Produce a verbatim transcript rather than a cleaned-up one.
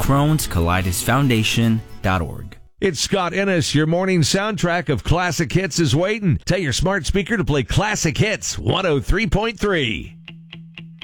Crohn's Colitis Foundation dot org. It's Scott Ennis. Your morning soundtrack of classic hits is waiting. Tell your smart speaker to play Classic Hits one oh three point three.